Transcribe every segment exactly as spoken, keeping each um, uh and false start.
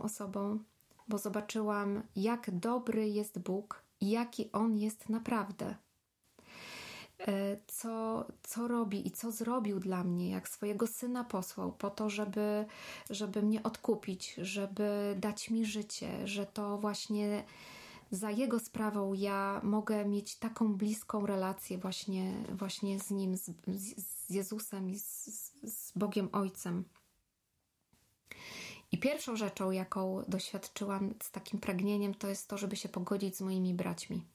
osobą, bo zobaczyłam, jak dobry jest Bóg i jaki On jest naprawdę. Co, co robi i co zrobił dla mnie, jak swojego Syna posłał po to, żeby, żeby mnie odkupić, żeby dać mi życie, że to właśnie za Jego sprawą ja mogę mieć taką bliską relację właśnie, właśnie z Nim, z, z Jezusem i z, z Bogiem Ojcem. I pierwszą rzeczą, jaką doświadczyłam z takim pragnieniem, to jest to, żeby się pogodzić z moimi braćmi.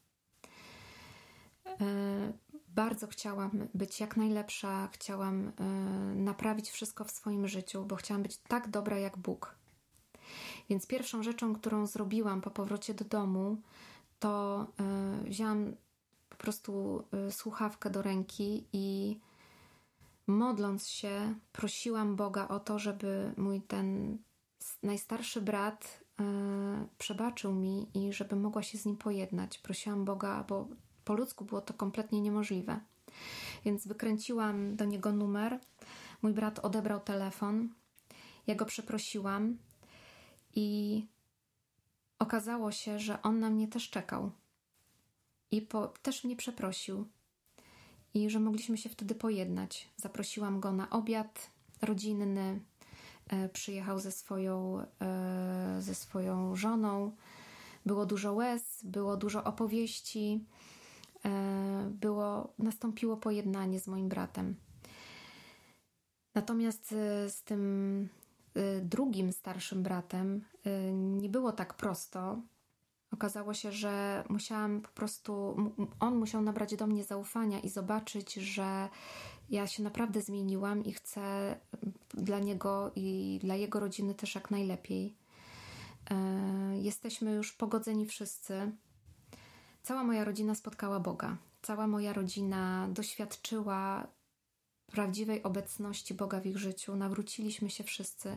Bardzo chciałam być jak najlepsza, chciałam naprawić wszystko w swoim życiu, bo chciałam być tak dobra jak Bóg. Więc pierwszą rzeczą, którą zrobiłam po powrocie do domu, to wzięłam po prostu słuchawkę do ręki i modląc się, prosiłam Boga o to, żeby mój ten najstarszy brat przebaczył mi i żeby mogła się z nim pojednać. Prosiłam Boga, bo po ludzku było to kompletnie niemożliwe. Więc wykręciłam do niego numer. Mój brat odebrał telefon. Ja go przeprosiłam i okazało się, że on na mnie też czekał. I po, też mnie przeprosił. I że mogliśmy się wtedy pojednać. Zaprosiłam go na obiad rodzinny. E, przyjechał ze swoją, e, ze swoją żoną. Było dużo łez, było dużo opowieści. Było, nastąpiło pojednanie z moim bratem. Natomiast z tym drugim starszym bratem nie było tak prosto. Okazało się, że musiałam po prostu, on musiał nabrać do mnie zaufania i zobaczyć, że ja się naprawdę zmieniłam i chcę dla niego i dla jego rodziny też jak najlepiej. Jesteśmy już pogodzeni wszyscy. Cała moja rodzina spotkała Boga. Cała moja rodzina doświadczyła prawdziwej obecności Boga w ich życiu. Nawróciliśmy się wszyscy.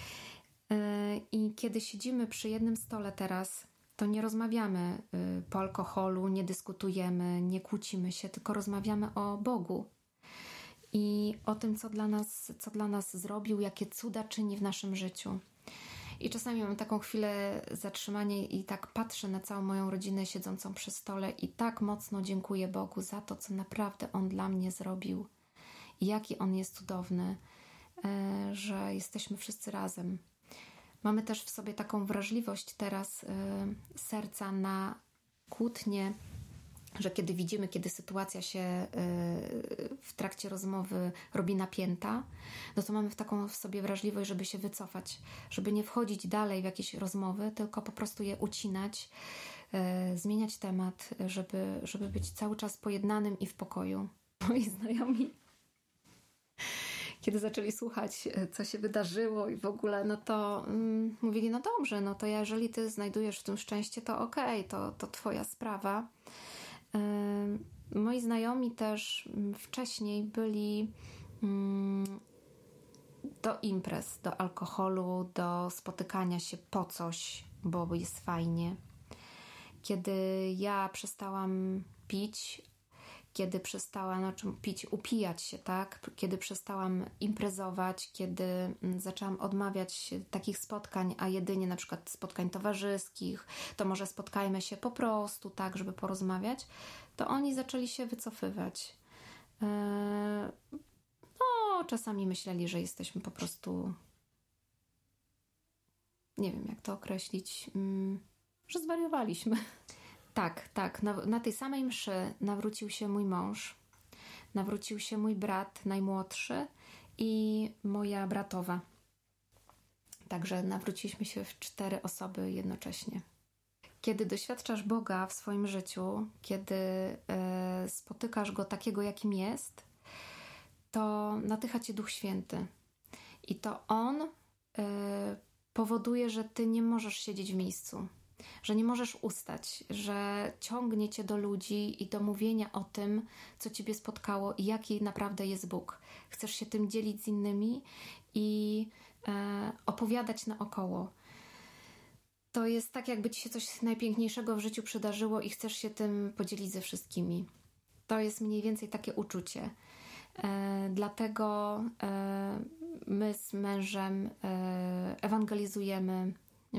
I kiedy siedzimy przy jednym stole teraz, to nie rozmawiamy po alkoholu, nie dyskutujemy, nie kłócimy się, tylko rozmawiamy o Bogu i o tym, co dla nas, co dla nas zrobił, jakie cuda czyni w naszym życiu. I czasami mam taką chwilę zatrzymania i tak patrzę na całą moją rodzinę siedzącą przy stole i tak mocno dziękuję Bogu za to, co naprawdę On dla mnie zrobił i jaki On jest cudowny, że jesteśmy wszyscy razem. Mamy też w sobie taką wrażliwość teraz serca na kłótnie, że kiedy widzimy, kiedy sytuacja się w trakcie rozmowy robi napięta, no to mamy w taką w sobie wrażliwość, żeby się wycofać, żeby nie wchodzić dalej w jakieś rozmowy, tylko po prostu je ucinać, zmieniać temat, żeby, żeby być cały czas pojednanym i w pokoju. Moi znajomi, kiedy zaczęli słuchać, co się wydarzyło i w ogóle, no to mm, mówili, no dobrze, no to jeżeli ty znajdujesz w tym szczęście, to okej, okay, to, to twoja sprawa. Moi znajomi też wcześniej byli do imprez, do alkoholu, do spotykania się po coś, bo jest fajnie. Kiedy ja przestałam pić, kiedy przestałam no, czym pić, upijać się, tak? Kiedy przestałam imprezować, kiedy zaczęłam odmawiać takich spotkań, a jedynie na przykład spotkań towarzyskich, to może spotkajmy się po prostu, tak, żeby porozmawiać, to oni zaczęli się wycofywać. No, czasami myśleli, że jesteśmy po prostu, nie wiem jak to określić, że zwariowaliśmy. Tak, tak. Na, na tej samej mszy nawrócił się mój mąż, nawrócił się mój brat najmłodszy i moja bratowa. Także nawróciliśmy się w cztery osoby jednocześnie. Kiedy doświadczasz Boga w swoim życiu, kiedy e, spotykasz Go takiego, jakim jest, to natycha Cię Duch Święty. I to On e, powoduje, że Ty nie możesz siedzieć w miejscu. Że nie możesz ustać, że ciągnie Cię do ludzi i do mówienia o tym, co Ciebie spotkało i jaki naprawdę jest Bóg. Chcesz się tym dzielić z innymi i e, opowiadać naokoło. To jest tak, jakby Ci się coś najpiękniejszego w życiu przydarzyło i chcesz się tym podzielić ze wszystkimi. To jest mniej więcej takie uczucie. E, dlatego e, my z mężem e, ewangelizujemy